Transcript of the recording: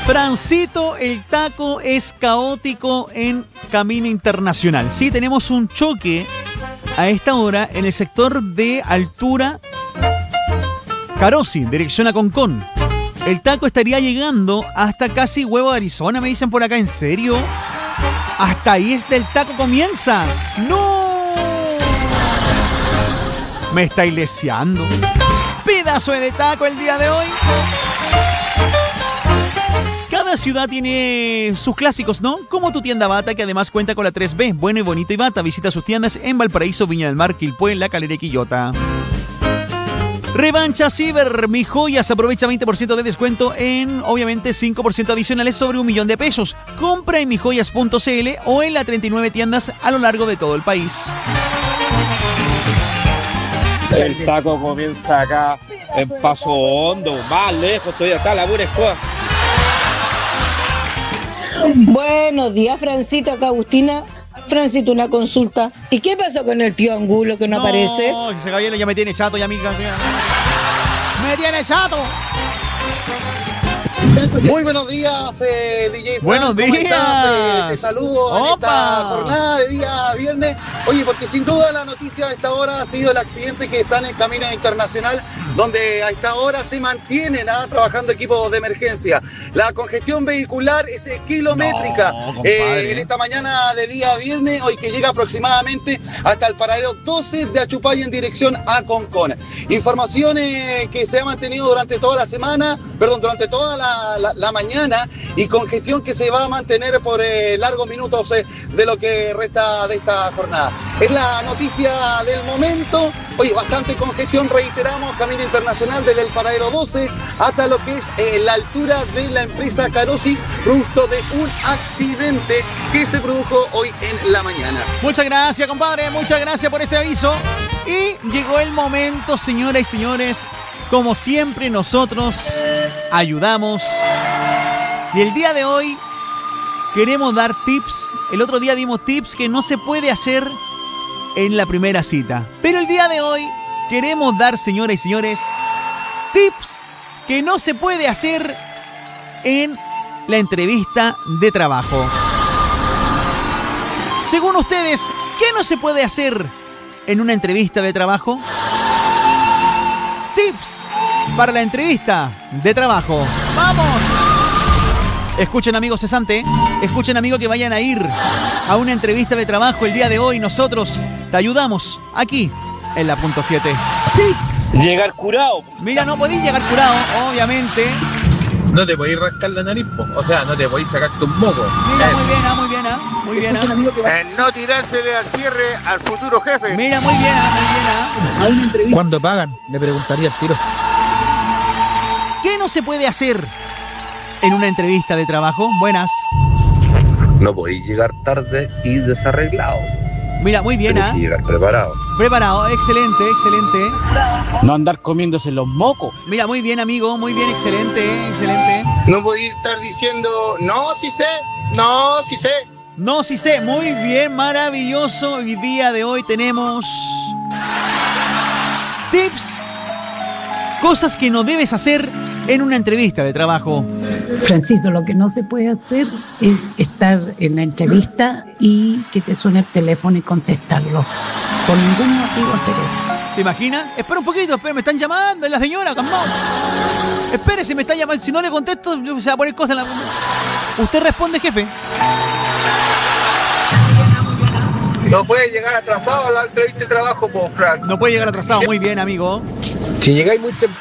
Francito, el taco es caótico en Camino Internacional. Sí, tenemos un choque a esta hora en el sector de altura Carosi, dirección a Concón. El taco estaría llegando hasta casi Huevo de Arizona, me dicen por acá. ¿En serio? Hasta ahí el taco comienza. ¡No! Me estáis leseando. Pedazo de taco el día de hoy. Cada ciudad tiene sus clásicos, ¿no? Como tu tienda Bata, que además cuenta con la 3B, Bueno y Bonito y Bata. Visita sus tiendas en Valparaíso, Viña del Mar, Quilpué, La Calera y Quillota. Revancha Ciber, Mi Joyas, aprovecha 20% de descuento en, obviamente, 5% adicionales sobre $1.000.000. Compra en mijoyas.cl o en las 39 tiendas a lo largo de todo el país. El taco comienza acá en Paso Hondo, más lejos, todavía está la pura escoba. Buenos días, Francito, acá Agustina. Francito, una consulta. ¿Y qué pasó con el tío Angulo que no aparece? No, ese caballero ya me tiene chato, ya amiga. ¡Me tiene chato! Muy buenos días, DJ Frank. Buenos días. ¿Cómo estás? Te saludo en esta jornada de día viernes. Oye, porque sin duda la noticia a esta hora ha sido el accidente que está en el Camino Internacional, donde a esta hora se mantienen trabajando equipos de emergencia. La congestión vehicular es kilométrica en esta mañana de día viernes, hoy que llega aproximadamente hasta el paradero 12 de Achupay en dirección a Concón. Información que se ha mantenido durante toda la semana, durante toda la mañana, y congestión que se va a mantener por largos minutos de lo que resta de esta jornada. Es la noticia del momento. Oye, bastante congestión, reiteramos, Camino Internacional desde el paradero 12 hasta lo que es la altura de la empresa Carosi, producto de un accidente que se produjo hoy en la mañana. Muchas gracias, compadre, muchas gracias por ese aviso. Y llegó el momento, señoras y señores. Como siempre, nosotros ayudamos. Y el día de hoy queremos dar tips. El otro día dimos tips que no se puede hacer en la primera cita. Pero el día de hoy queremos dar, señoras y señores, tips que no se puede hacer en la entrevista de trabajo. Según ustedes, ¿qué no se puede hacer en una entrevista de trabajo? Tips para la entrevista de trabajo. ¡Vamos! Escuchen, amigos cesante. Escuchen, amigos, que vayan a ir a una entrevista de trabajo el día de hoy. Nosotros te ayudamos aquí en la punto 7. Tips. Llegar curado. Mira, no podéis llegar curado, obviamente. No te podéis rascar la nariz, o sea, no te podéis sacarte un moco. Mira, muy bien. No tirársele al cierre al futuro jefe. Mira, muy bien. ¿Cuándo pagan? Le preguntaría al tiro. ¿Qué no se puede hacer en una entrevista de trabajo? Buenas. No podéis llegar tarde y desarreglado. Mira, muy bien, Tienes que llegar preparado. Preparado, excelente. No andar comiéndose los mocos. Mira, muy bien, amigo, muy bien, excelente. No podéis estar diciendo, no, sí sé. No, sí sé, muy bien, maravilloso. El día de hoy tenemos tips, cosas que no debes hacer en una entrevista de trabajo. Francisco, lo que no se puede hacer es estar en la entrevista y que te suene el teléfono y contestarlo. Por ningún motivo hacer eso. ¿Se imagina? Espera un poquito, me están llamando, es la señora, calmado. Espérese, me está llamando, si no le contesto, se va a poner cosas en la... Usted responde, jefe. No puede llegar atrasado a la entrevista de trabajo, Frank. No puede llegar atrasado, muy bien, amigo. Si llegáis muy temprano.